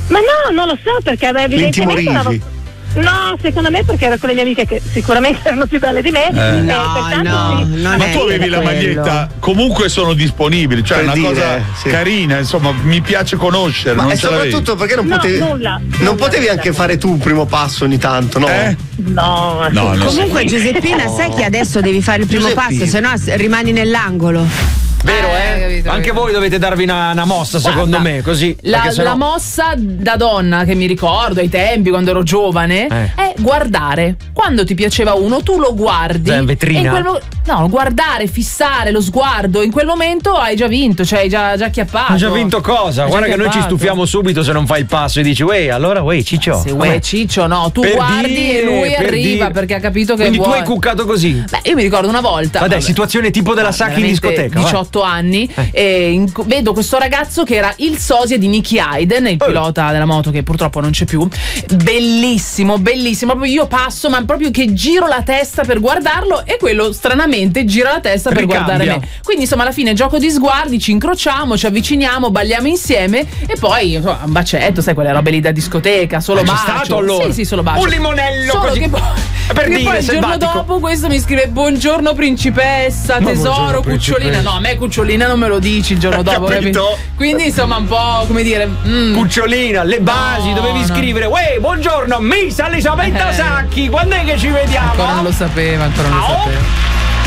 Ma no, non lo so, perché evidentemente no, secondo me perché ero con le mie amiche che sicuramente erano più belle di me. Ma tu avevi la maglietta, comunque sono disponibili, cioè per una cosa carina, insomma, mi piace conoscere. Ma soprattutto perché non potevi anche fare tu un primo passo ogni tanto, no? No. Comunque Giuseppina, sai che adesso devi fare il primo passo, se no rimani nell'angolo. Vero, capito, anche voi dovete darvi una mossa, secondo me, così. La mossa da donna che mi ricordo ai tempi quando ero giovane è guardare. Quando ti piaceva uno, tu lo guardi. In vetrina. Guardare, fissare lo sguardo. In quel momento hai già vinto, cioè hai già acchiappato. Hai già vinto cosa? Guarda che noi ci stufiamo subito se non fai il passo e dici, allora Ciccio. Ciccio, no, tu guardi e lui arriva perché ha capito che quindi tu hai cuccato così. Beh, io mi ricordo una volta. Vabbè, situazione tipo della Sacchi in discoteca. 18 anni e vedo questo ragazzo che era il sosia di Nicky Hayden, il pilota della moto che purtroppo non c'è più. Bellissimo, proprio io passo, ma proprio che giro la testa per guardarlo e quello stranamente gira la testa per guardare me. Quindi insomma alla fine gioco di sguardi, ci incrociamo, ci avviciniamo, balliamo insieme e poi un bacetto, sai quelle robe lì da discoteca, solo bacio. Stato allora? Sì, solo bacio. Un limonello solo così. Che poi il giorno dopo questo mi scrive buongiorno principessa, tesoro, cucciolina. No, a me cucciolina non me lo dici il giorno dopo, capito? Quindi insomma un po' come dire cucciolina, le basi, dovevi scrivere buongiorno Miss Elisabetta Sacchi, quando è che ci vediamo? Ancora non lo sapeva.